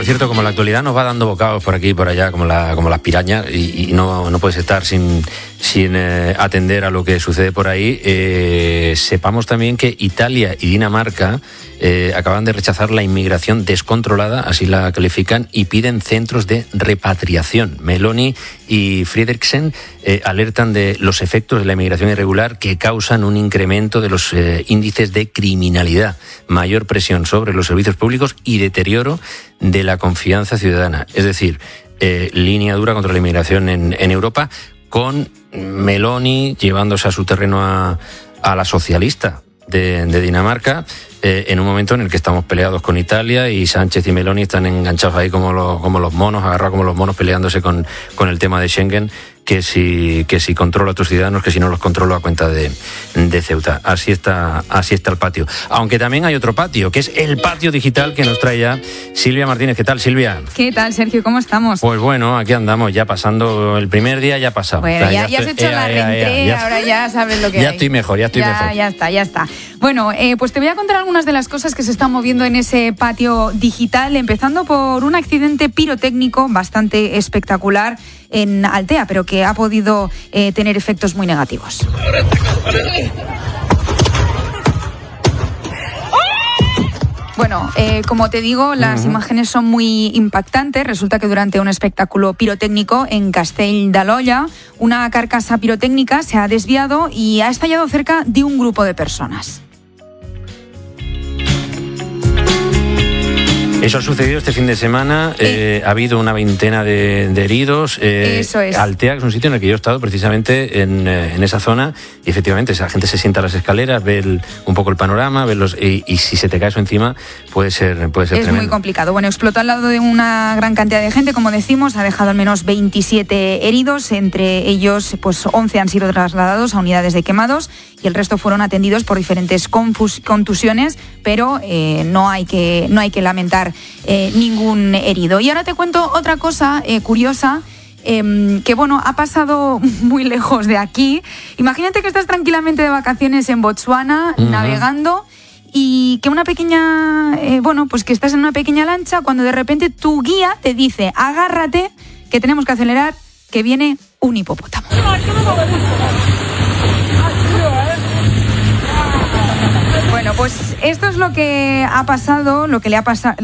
cierto, como la actualidad nos va dando bocados por aquí y por allá, como las pirañas, y no puedes estar sin atender a lo que sucede por ahí, sepamos también que Italia y Dinamarca acaban de rechazar la inmigración descontrolada, así la califican, y piden centros de repatriación. Meloni y Frederiksen alertan de los efectos de la inmigración irregular que causan un incremento de los índices de criminalidad, mayor presión sobre los servicios públicos y deterioro de la confianza ciudadana. Es decir, línea dura contra la inmigración en Europa, con Meloni llevándose a su terreno a la socialista de Dinamarca, en un momento en el que estamos peleados con Italia y Sánchez y Meloni están enganchados ahí como los monos, agarrados como los monos, peleándose con el tema de Schengen, que si controla a tus ciudadanos, que si no los controlo a cuenta de Ceuta. Así está el patio. Aunque también hay otro patio, que es el patio digital, que nos trae ya Silvia Martínez. ¿Qué tal, Silvia? ¿Qué tal, Sergio? ¿Cómo estamos? Pues bueno, aquí andamos, ya pasando el primer día, ya ha pasado. Bueno, ya has hecho la reentrée, ahora ya sabes lo que hay. Ya estoy mejor. Ya está. Bueno, pues te voy a contar algunas de las cosas que se están moviendo en ese patio digital, empezando por un accidente pirotécnico bastante espectacular en Altea, pero que ha podido tener efectos muy negativos. Bueno, como te digo, las imágenes son muy impactantes. Resulta que durante un espectáculo pirotécnico en Castell d'Aloia, una carcasa pirotécnica se ha desviado y ha estallado cerca de un grupo de personas. Eso ha sucedido este fin de semana, ha habido una veintena de heridos. Eso es. Altea, que es un sitio en el que yo he estado precisamente en esa zona, y efectivamente esa gente se sienta a las escaleras, ve un poco el panorama, y si se te cae eso encima puede ser tremendo. Es muy complicado. Bueno, explotó al lado de una gran cantidad de gente, como decimos, ha dejado al menos 27 heridos, entre ellos pues 11 han sido trasladados a unidades de quemados y el resto fueron atendidos por diferentes contusiones, pero no hay que lamentar ningún herido. Y ahora te cuento otra cosa curiosa, que bueno, ha pasado muy lejos de aquí. Imagínate que estás tranquilamente de vacaciones en Botsuana, navegando, y que que estás en una pequeña lancha, cuando de repente tu guía te dice: agárrate, que tenemos que acelerar, que viene un hipopótamo. Bueno, pues esto es lo que ha pasado, lo que le ha pasado